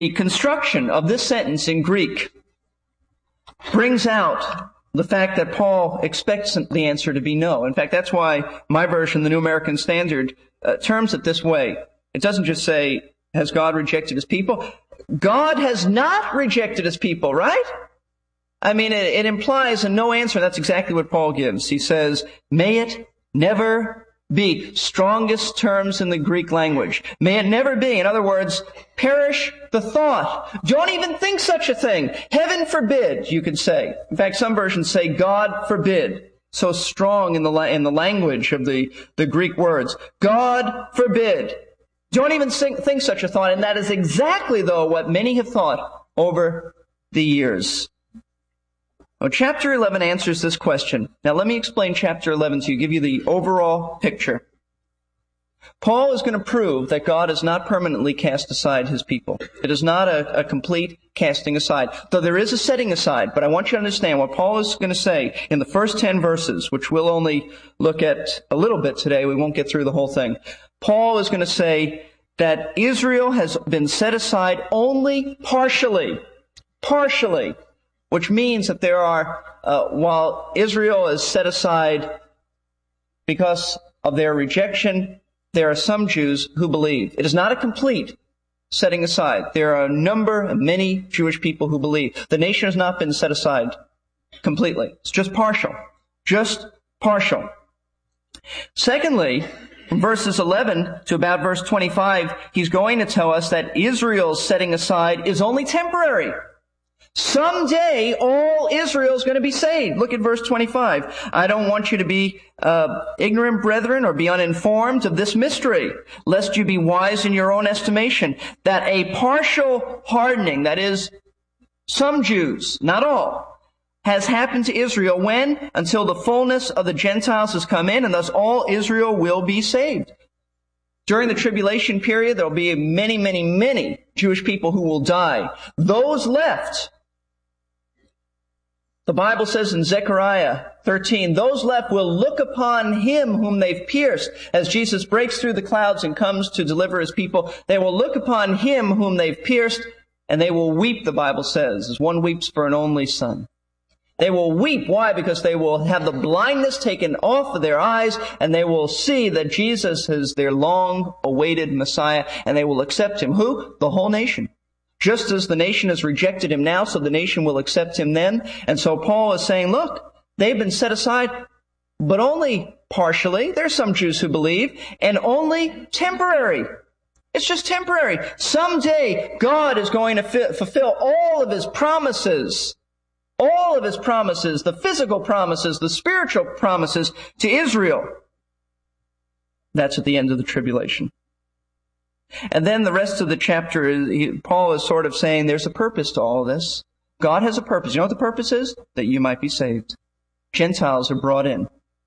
The construction of this sentence in Greek brings out the fact that Paul expects the answer to be no. In fact, that's why my version, the New American Standard, terms it this way. It doesn't just say, has God rejected his people? God has not rejected his people, right? I mean, it implies a no answer. That's exactly what Paul gives. He says, may it never be. Strongest terms in the Greek language. May it never be. In other words, perish the thought. Don't even think such a thing. Heaven forbid, you could say. In fact, some versions say God forbid. So strong in the language of the Greek words. God forbid. Don't even think such a thought. And that is exactly, though, what many have thought over the years. Well, chapter 11 answers this question. Now, let me explain chapter 11 to you, give you the overall picture. Paul is going to prove that God has not permanently cast aside his people. It is not a complete casting aside, though there is a setting aside. But I want you to understand what Paul is going to say in the first 10 verses, which we'll only look at a little bit today. We won't get through the whole thing. Paul is going to say that Israel has been set aside only partially, which means that there are, while Israel is set aside because of their rejection, there are some Jews who believe. It is not a complete setting aside. There are many Jewish people who believe. The nation has not been set aside completely. It's just partial. Just partial. Secondly, from verses 11 to about verse 25, he's going to tell us that Israel's setting aside is only temporary. Someday, all Israel is going to be saved. Look at verse 25. I don't want you to be ignorant, brethren, or be uninformed of this mystery, lest you be wise in your own estimation, that a partial hardening, that is, some Jews, not all, has happened to Israel when? Until the fullness of the Gentiles has come in, and thus all Israel will be saved. During the tribulation period, there will be many, many, many Jewish people who will die. Those left, the Bible says in Zechariah 13, those left will look upon him whom they've pierced. As Jesus breaks through the clouds and comes to deliver his people, they will look upon him whom they've pierced, and they will weep, the Bible says, as one weeps for an only son. They will weep. Why? Because they will have the blindness taken off of their eyes, and they will see that Jesus is their long-awaited Messiah, and they will accept him. Who? The whole nation. Just as the nation has rejected him now, so the nation will accept him then. And so Paul is saying, look, they've been set aside, but only partially. There's some Jews who believe, and only temporary. It's just temporary. Someday, God is going to fulfill all of his promises. All of his promises, the physical promises, the spiritual promises to Israel. That's at the end of the tribulation. And then the rest of the chapter, Paul is sort of saying there's a purpose to all of this. God has a purpose. You know what the purpose is? That you might be saved. Gentiles are brought in.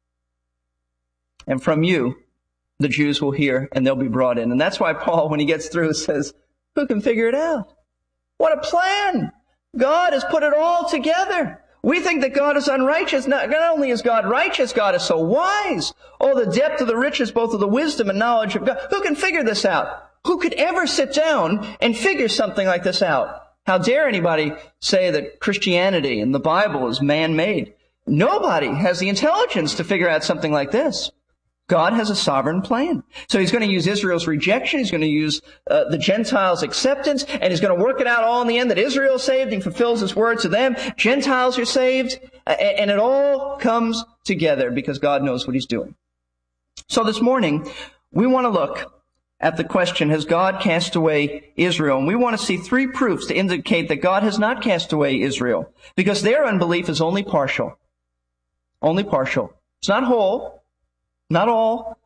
And from you, the Jews will hear and they'll be brought in. And that's why Paul, when he gets through, says, who can figure it out? What a plan! God has put it all together. We think that God is unrighteous. Not only is God righteous, God is so wise. Oh, the depth of the riches, both of the wisdom and knowledge of God. Who can figure this out? Who could ever sit down and figure something like this out? How dare anybody say that Christianity and the Bible is man-made? Nobody has the intelligence to figure out something like this. God has a sovereign plan. So he's going to use Israel's rejection. He's going to use the Gentiles' acceptance. And he's going to work it out all in the end that Israel is saved and fulfills his word to them. Gentiles are saved. And it all comes together because God knows what he's doing. So this morning, we want to look at the question, has God cast away Israel? And we want to see three proofs to indicate that God has not cast away Israel. Because their unbelief is only partial. Only partial. It's not whole. Not all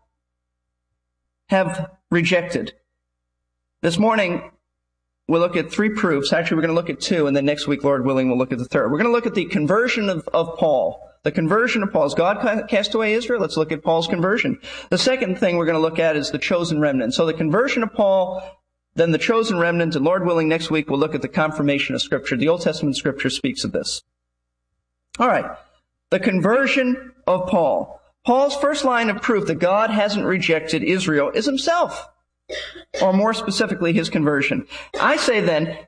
have rejected. This morning, we'll look at three proofs. Actually, we're going to look at two, and then next week, Lord willing, we'll look at the third. We're going to look at the conversion of Paul. The conversion of Paul. Has God cast away Israel? Let's look at Paul's conversion. The second thing we're going to look at is the chosen remnant. So the conversion of Paul, then the chosen remnant, and Lord willing, next week, we'll look at the confirmation of Scripture. The Old Testament Scripture speaks of this. All right. The conversion of Paul. Paul's first line of proof that God hasn't rejected Israel is himself. or more specifically, his conversion. I say then,